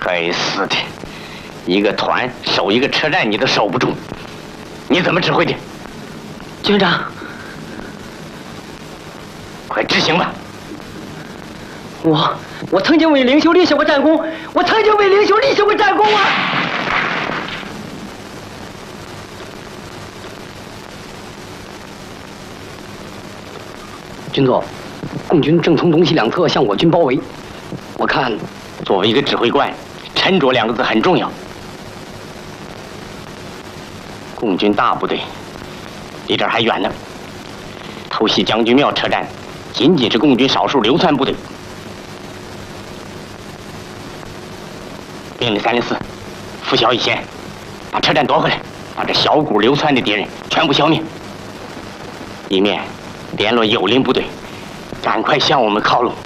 该死的，一个团守一个车站你都守不住，你怎么指挥的？ 军长， 快执行吧！ 我曾经为领袖立下过战功，我曾经为领袖立下过战功啊！军座，共军正从东西两侧向我军包围，我看， 作为一个指挥官，沉着2个字很重要。共军大部队离这儿还远呢，偷袭将军庙车站，仅仅是共军少数流窜部队。命令304，拂晓以前把车站夺回来，把这小股流窜的敌人全部消灭。一面联络友邻部队，赶快向我们靠拢。